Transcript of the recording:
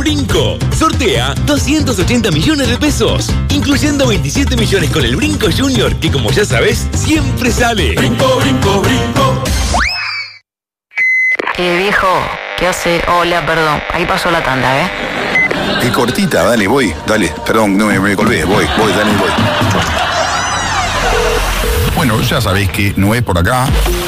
Brinco. Sortea 280 millones de pesos, incluyendo 27 millones con el Brinco Junior, que como ya sabes, siempre sale. Brinco, brinco, brinco. Viejo, ¿qué hace? Hola, perdón. Ahí pasó la tanda, ¿eh? Qué cortita, dale, voy, dale. Perdón, no me colgué, voy, dale, voy. Bueno, ya sabéis que no es por acá.